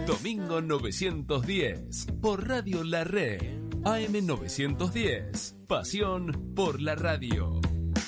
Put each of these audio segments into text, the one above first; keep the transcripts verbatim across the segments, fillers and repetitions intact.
Domingo novecientos diez, por Radio La Red. A M novecientos diez, pasión por la radio.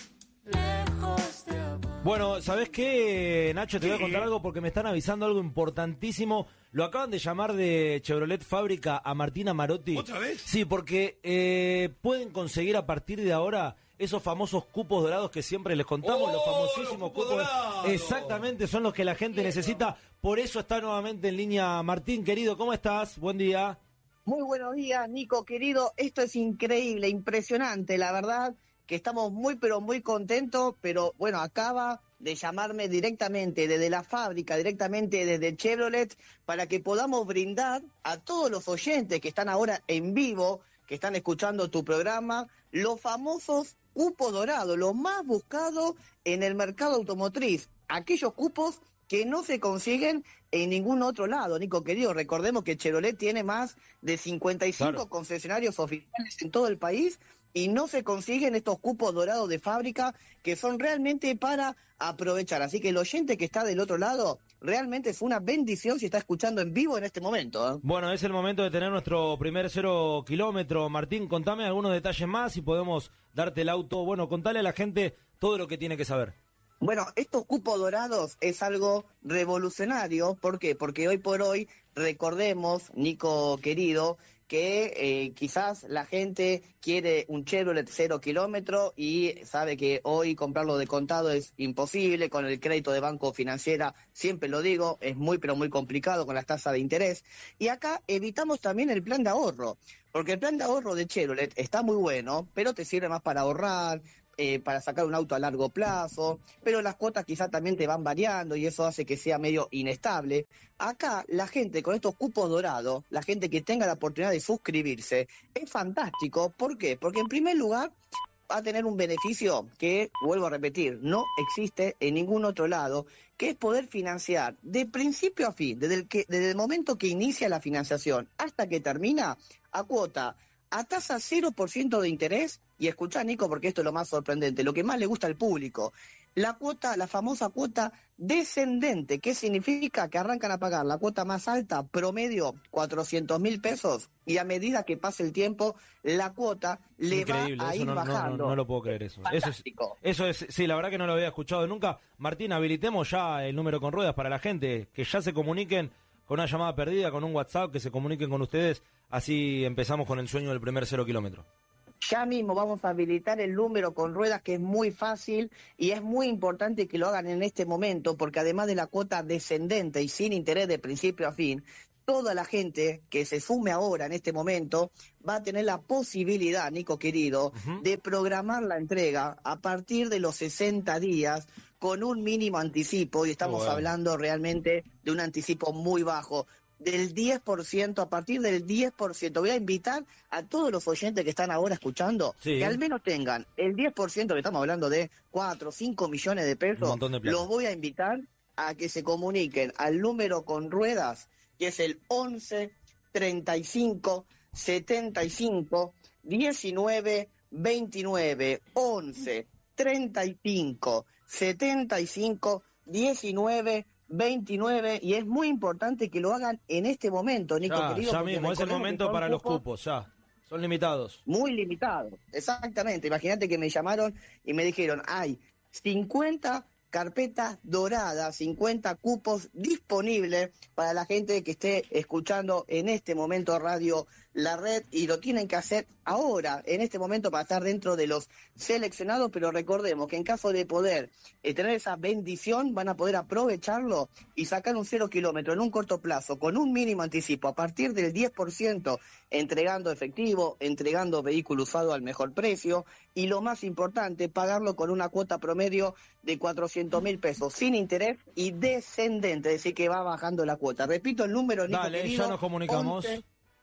Bueno, ¿sabés qué, Nacho? Te voy a contar algo porque me están avisando algo importantísimo. Lo acaban de llamar de Chevrolet Fábrica a Martina Marotti. ¿Otra vez? Sí, porque eh, pueden conseguir a partir de ahora esos famosos cupos dorados que siempre les contamos, ¡Oh, los famosísimos los cupos cupos. dorados! Exactamente, son los que la gente necesita. Por eso está nuevamente en línea Martín, querido. ¿Cómo estás? Buen día. Muy buenos días, Nico, querido. Esto es increíble, impresionante, la verdad, que estamos muy, pero muy contentos, pero bueno, acaba de llamarme directamente desde la fábrica, directamente desde Chevrolet, para que podamos brindar a todos los oyentes que están ahora en vivo, que están escuchando tu programa, los famosos cupos dorados, los más buscados en el mercado automotriz, aquellos cupos que no se consiguen en ningún otro lado, Nico querido. Recordemos que Chevrolet tiene más de cincuenta y cinco claro. concesionarios oficiales en todo el país y no se consiguen estos cupos dorados de fábrica que son realmente para aprovechar. Así que el oyente que está del otro lado realmente es una bendición si está escuchando en vivo en este momento, ¿eh? Bueno, es el momento de tener nuestro primer cero kilómetro. Martín, contame algunos detalles más y podemos darte el auto. Bueno, contale a la gente todo lo que tiene que saber. Bueno, estos cupos dorados es algo revolucionario. ¿Por qué? Porque hoy por hoy, recordemos, Nico querido, que eh, quizás la gente quiere un Chevrolet cero kilómetro y sabe que hoy comprarlo de contado es imposible, con el crédito de banco financiera, siempre lo digo, es muy pero muy complicado con las tasas de interés. Y acá evitamos también el plan de ahorro, porque el plan de ahorro de Chevrolet está muy bueno, pero te sirve más para ahorrar, Eh, para sacar un auto a largo plazo, pero las cuotas quizás también te van variando y eso hace que sea medio inestable. Acá la gente con estos cupos dorados, la gente que tenga la oportunidad de suscribirse, es fantástico. ¿Por qué? Porque en primer lugar va a tener un beneficio que, vuelvo a repetir, no existe en ningún otro lado, que es poder financiar de principio a fin, desde el, que, desde el momento que inicia la financiación hasta que termina, a cuota a tasa cero por ciento de interés. Y escuchá, Nico, porque esto es lo más sorprendente, lo que más le gusta al público, la cuota, la famosa cuota descendente. ¿Qué significa? Que arrancan a pagar la cuota más alta, promedio cuatrocientos mil pesos, y a medida que pase el tiempo, la cuota le Increíble, va a eso ir no, bajando. No, no, no lo puedo creer eso. Eso es, eso es, sí, la verdad que no lo había escuchado nunca. Martín, habilitemos ya el número con ruedas para la gente, que ya se comuniquen con una llamada perdida, con un WhatsApp, que se comuniquen con ustedes, así empezamos con el sueño del primer cero kilómetro. Ya mismo vamos a habilitar el número con ruedas, que es muy fácil y es muy importante que lo hagan en este momento, porque además de la cuota descendente y sin interés de principio a fin, toda la gente que se sume ahora en este momento va a tener la posibilidad, Nico querido, uh-huh. de programar la entrega a partir de los sesenta días con un mínimo anticipo, y estamos oh, bueno. hablando realmente de un anticipo muy bajo, del diez por ciento, a partir del diez por ciento. Voy a invitar a todos los oyentes que están ahora escuchando, sí. que al menos tengan el diez por ciento, que estamos hablando de cuatro o cinco millones de pesos, los voy a invitar a que se comuniquen al número con ruedas, que es el once, treinta y cinco, setenta y cinco, diecinueve, veintinueve, once, treinta y cinco, setenta y cinco, diecinueve, veintinueve, y es muy importante que lo hagan en este momento, Nico ya, querido. Ya mismo, es el momento para los cupos, ya. Son limitados. Muy limitados, exactamente. Imagínate que me llamaron y me dijeron, hay cincuenta carpetas doradas, cincuenta cupos disponibles para la gente que esté escuchando en este momento Radio La Red, y lo tienen que hacer ahora, en este momento, para estar dentro de los seleccionados. Pero recordemos que en caso de poder eh, tener esa bendición, van a poder aprovecharlo y sacar un cero kilómetro en un corto plazo, con un mínimo anticipo, a partir del diez por ciento, entregando efectivo, entregando vehículo usado al mejor precio, y lo más importante, pagarlo con una cuota promedio de cuatrocientos mil pesos, sin interés y descendente, es decir, que va bajando la cuota. Repito el número, Nico Dale, querido, ya nos comunicamos. once,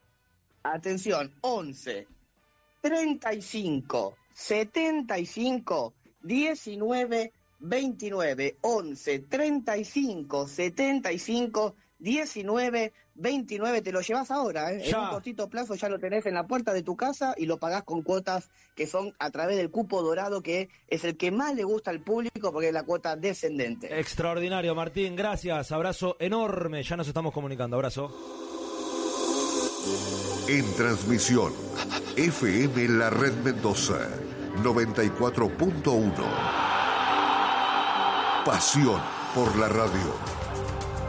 atención, once, treinta y cinco, setenta y cinco, diecinueve, veintinueve, once, treinta y cinco, setenta y cinco, diecinueve veintinueve, te lo llevas ahora, ¿eh? En un cortito plazo ya lo tenés en la puerta de tu casa y lo pagás con cuotas que son a través del cupo dorado, que es el que más le gusta al público porque es la cuota descendente. Extraordinario, Martín, gracias, abrazo enorme, ya nos estamos comunicando, abrazo. En transmisión, F M La Red Mendoza, noventa y cuatro punto uno. Pasión por la radio.